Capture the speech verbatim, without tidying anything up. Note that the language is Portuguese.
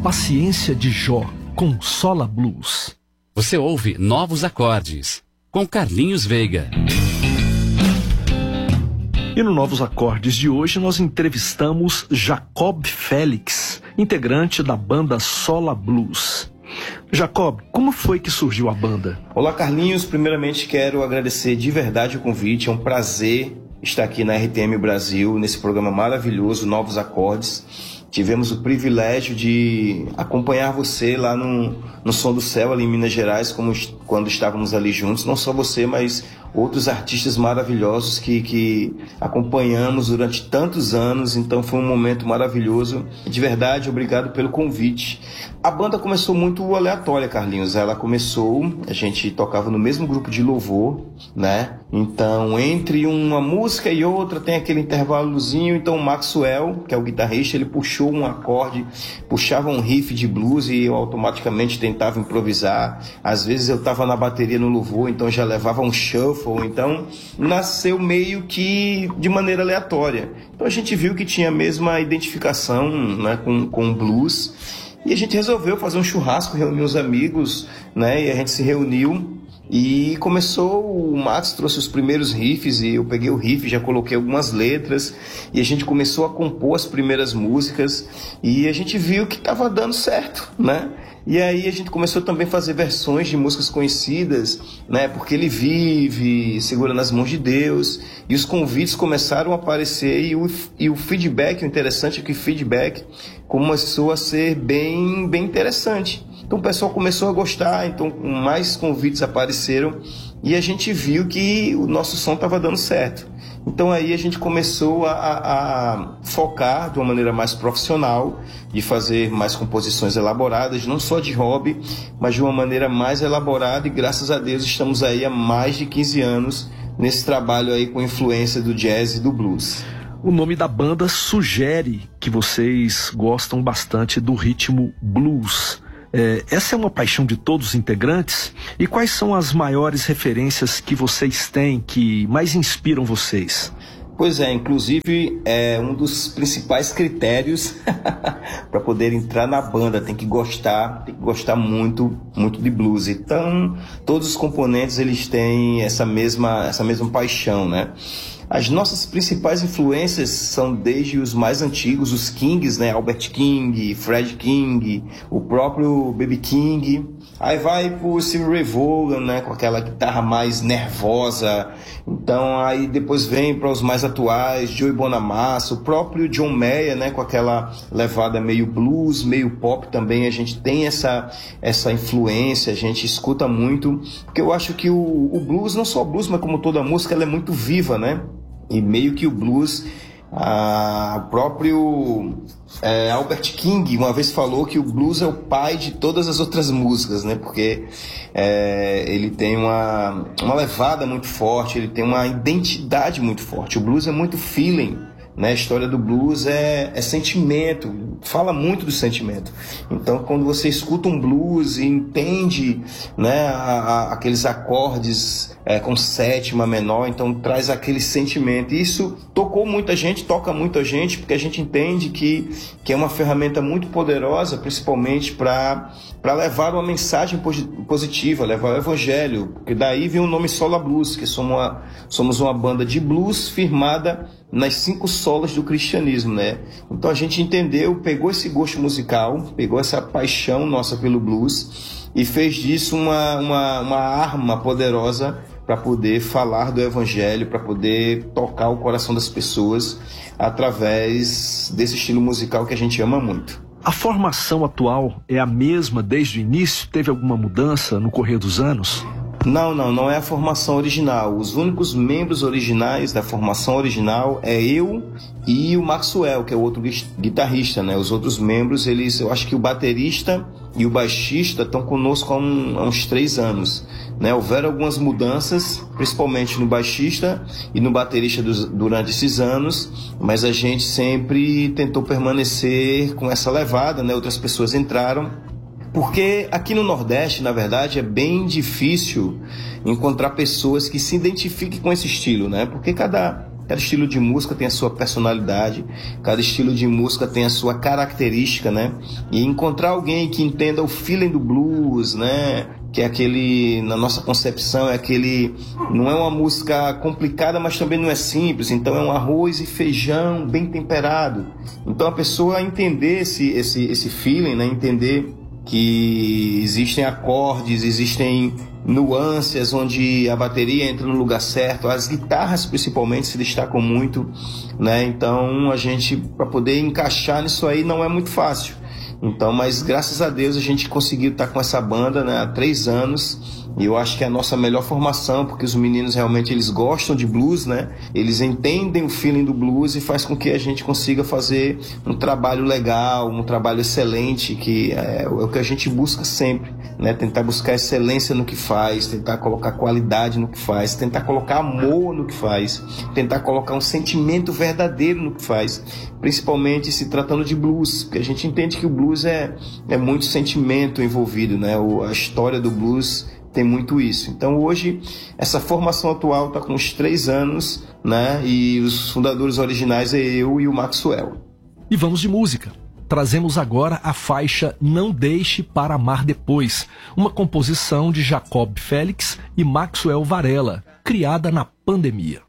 paciência de Jó com Sola Blues. Você ouve Novos Acordes com Carlinhos Veiga. E no Novos Acordes de hoje nós entrevistamos Jacob Félix, integrante da banda Sola Blues. Jacob, como foi que surgiu a banda? Olá, Carlinhos. Primeiramente quero agradecer de verdade o convite. É um prazer estar aqui na R T M Brasil, nesse programa maravilhoso, Novos Acordes. Tivemos o privilégio de acompanhar você lá no, no Som do Céu, ali em Minas Gerais, como quando estávamos ali juntos. Não só você, mas outros artistas maravilhosos que, que acompanhamos durante tantos anos. Então foi um momento maravilhoso. De verdade, obrigado pelo convite. A banda começou muito aleatória, Carlinhos. Ela começou, a gente tocava no mesmo grupo de louvor, né? Então, entre uma música e outra tem aquele intervalozinho. Então o Maxwell, que é o guitarrista, ele puxou um acorde, puxava um riff de blues e eu automaticamente tentava improvisar. Às vezes eu estava na bateria no louvor, então já levava um shuffle. Então nasceu meio que de maneira aleatória. Então a gente viu que tinha a mesma identificação, né, com, com o blues. E a gente resolveu fazer um churrasco, reunir os amigos, né? E a gente se reuniu e começou, o Max trouxe os primeiros riffs e eu peguei o riff, já coloquei algumas letras e a gente começou a compor as primeiras músicas e a gente viu que estava dando certo, né? E aí a gente começou também a fazer versões de músicas conhecidas, né? Porque Ele Vive, Segura nas Mãos de Deus, e os convites começaram a aparecer e o, e o feedback, o interessante é que o feedback começou a ser bem, bem interessante. Então o pessoal começou a gostar, então mais convites apareceram e a gente viu que o nosso som estava dando certo. Então aí a gente começou a, a, a focar de uma maneira mais profissional, de fazer mais composições elaboradas, não só de hobby, mas de uma maneira mais elaborada, e graças a Deus estamos aí há mais de quinze anos nesse trabalho aí com influência do jazz e do blues. O nome da banda sugere que vocês gostam bastante do ritmo blues. É, essa é uma paixão de todos os integrantes? E quais são as maiores referências que vocês têm, que mais inspiram vocês? Pois é, inclusive é um dos principais critérios para poder entrar na banda, tem que gostar, tem que gostar muito, muito de blues. Então, todos os componentes eles têm essa mesma, essa mesma paixão, né? As nossas principais influências são desde os mais antigos, os Kings, né? Albert King, Fred King, o próprio B B King. Aí vai pro Stevie Ray Vaughan, né? Com aquela guitarra mais nervosa. Então aí depois vem para os mais atuais, Joey Bonamassa, o próprio John Mayer, né? Com aquela levada meio blues, meio pop também. A gente tem essa, essa influência, a gente escuta muito. Porque eu acho que o, o blues, não só o blues, mas como toda a música, ela é muito viva, né? E meio que o blues, o próprio é, Albert King uma vez falou que o blues é o pai de todas as outras músicas, né? Porque é, ele tem uma, uma levada muito forte, ele tem uma identidade muito forte. O blues é muito feeling, né? A história do blues é, é sentimento, fala muito do sentimento. Então, quando você escuta um blues e entende, né, a, a, aqueles acordes é, com sétima menor, então traz aquele sentimento. E isso tocou muita gente, toca muita gente, porque a gente entende que, que é uma ferramenta muito poderosa, principalmente para para levar uma mensagem positiva, levar o evangelho. Porque daí vem o nome Sola Blues, que somos uma, somos uma banda de blues firmada nas cinco solas do cristianismo, né? Então a gente entendeu, pegou esse gosto musical, pegou essa paixão nossa pelo blues e fez disso uma, uma, uma arma poderosa para poder falar do evangelho, para poder tocar o coração das pessoas através desse estilo musical que a gente ama muito. A formação atual é a mesma desde o início? Teve alguma mudança no correr dos anos? Não, não, não é a formação original. Os únicos membros originais da formação original é eu e o Maxwell, que é o outro guitarrista, né? Os outros membros, eles, eu acho que o baterista e o baixista estão conosco há, um, há uns três anos, né? Houveram algumas mudanças, principalmente no baixista e no baterista dos, durante esses anos, mas a gente sempre tentou permanecer com essa levada, né? Outras pessoas entraram. Porque aqui no Nordeste, na verdade, é bem difícil encontrar pessoas que se identifiquem com esse estilo, né? Porque cada, Cada estilo de música tem a sua personalidade, cada estilo de música tem a sua característica, né? E encontrar alguém que entenda o feeling do blues, né? Que é aquele, na nossa concepção, é aquele, não é uma música complicada, mas também não é simples, então é um arroz e feijão bem temperado. Então a pessoa entender esse, esse, esse feeling, né? Entender que existem acordes, existem nuances onde a bateria entra no lugar certo, as guitarras principalmente se destacam muito, né? Então a gente, para poder encaixar nisso aí, não é muito fácil. Então, mas graças a Deus a gente conseguiu estar com essa banda, né, há três anos, e eu acho que é a nossa melhor formação, porque os meninos realmente eles gostam de blues, né? Eles entendem o feeling do blues e faz com que a gente consiga fazer um trabalho legal, um trabalho excelente, que é, é o que a gente busca sempre, né? Tentar buscar excelência no que faz, tentar colocar qualidade no que faz, tentar colocar amor no que faz, tentar colocar um sentimento verdadeiro no que faz, principalmente se tratando de blues, porque a gente entende que o blues é, é muito sentimento envolvido, né? O, a história do blues tem muito isso. Então hoje essa formação atual está com uns três anos, né? E os fundadores originais é eu e o Maxwell. E vamos de música. Trazemos agora a faixa Não Deixe para Amar Depois, uma composição de Jacob Félix e Maxwell Varela, criada na pandemia.